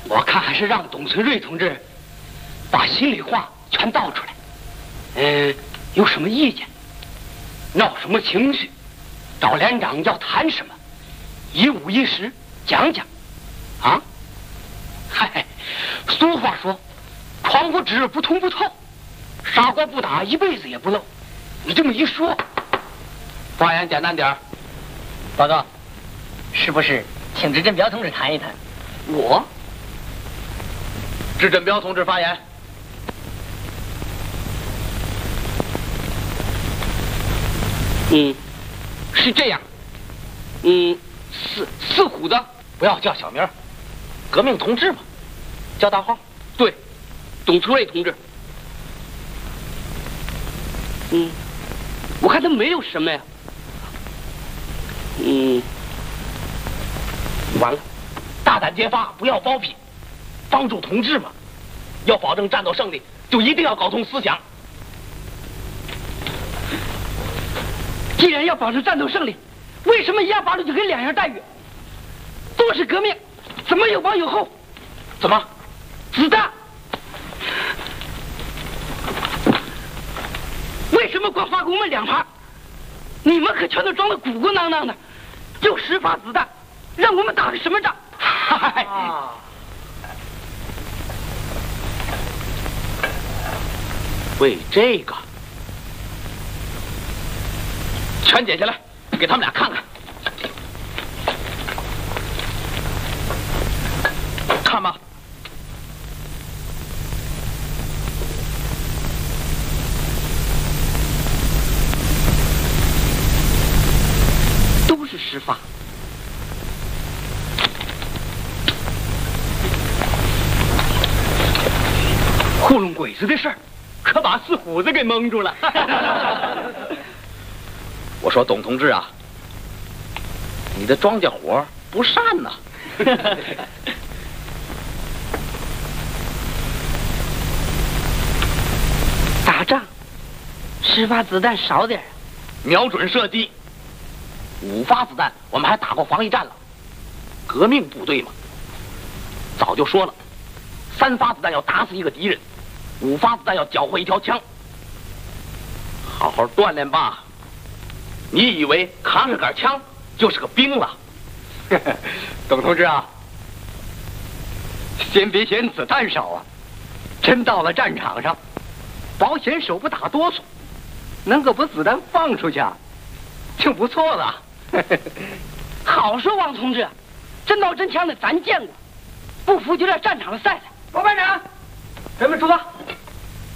我看还是让董存瑞同志把心里话全道出来。有什么意见，闹什么情绪，找连长要谈什么，一五一十讲讲。啊？嗨，俗话说，窗户纸不通不透，砂锅不打一辈子也不漏。你这么一说， 发言简单点儿。 报告，是不是请支振彪同志谈一谈？ 我。 支振彪同志发言。 是这样。四虎的不要叫小名，革命同志嘛，叫大号。 对，董存瑞同志。我看他没有什么呀。 完了，大胆揭发，不要包庇，帮助同志嘛。要保证战斗胜利，就一定要搞通思想。 既然要保证战斗胜利，为什么128路就给2样待遇？都是革命，怎么有往有后？ 怎么？ 子弹？为什么光发给我们2发？你们可全都装得鼓鼓囊囊的，就10发子弹，让我们打个什么仗？嗨！ 为这个，全剪下来，给他们俩看看。看吧。 都是10发。糊弄鬼子的事儿，可把四虎子给蒙住了。 我说董同志啊，你的庄稼活不善呐。 打仗，10发子弹少点， 瞄准射击，5发子弹我们还打过防疫战了。革命部队嘛，早就说了，3发子弹要打死一个敌人，5发子弹要缴获一条枪。好好锻炼吧。你以为扛着杆枪就是个兵了？ 董同志啊，先别嫌子弹少啊，真到了战场上，保险手不打哆嗦，能够把子弹放出去啊，就不错了。 好说，王同志，真刀真枪的咱见过，不服就在战场上赛赛。 王班长，咱们出发。